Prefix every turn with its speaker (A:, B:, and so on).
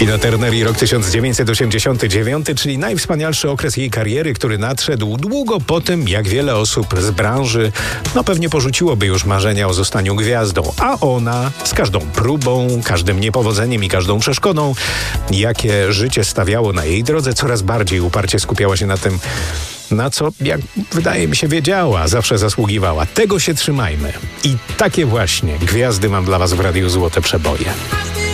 A: Tina Turner i rok 1989, czyli najwspanialszy okres jej kariery, który nadszedł długo po tym, jak wiele osób z branży pewnie porzuciłoby już marzenia o zostaniu gwiazdą, a ona z każdą próbą, każdym niepowodzeniem i każdą przeszkodą, jakie życie stawiało na jej drodze, coraz bardziej uparcie skupiała się na tym, na co, jak wydaje mi się, wiedziała, zawsze zasługiwała. Tego się trzymajmy. I takie właśnie gwiazdy mam dla was w Radiu Złote Przeboje.